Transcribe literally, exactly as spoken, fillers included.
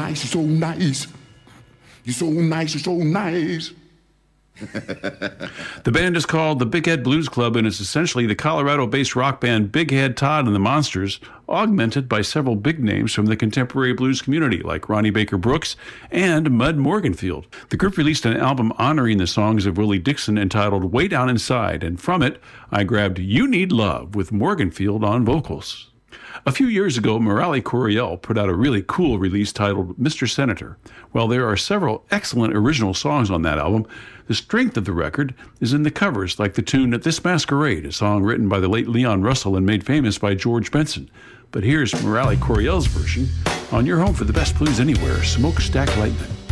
nice, you're so nice. You're so nice, you're so nice. The band is called the Big Head Blues Club, and it's essentially the Colorado-based rock band Big Head Todd and the Monsters, augmented by several big names from the contemporary blues community, like Ronnie Baker Brooks and Mud Morganfield. The group released an album honoring the songs of Willie Dixon entitled Way Down Inside, and from it, I grabbed You Need Love with Morganfield on vocals. A few years ago, Murali Coryell put out a really cool release titled Mister Senator. While there are several excellent original songs on that album, the strength of the record is in the covers, like the tune This Masquerade, a song written by the late Leon Russell and made famous by George Benson. But here's Murali Coryell's version on your home for the best blues anywhere, Smokestack Lightning.